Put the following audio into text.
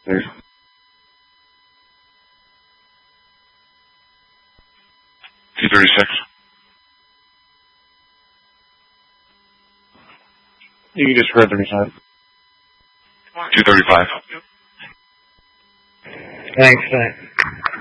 There's 236. You can just spread 35. 235. Thanks.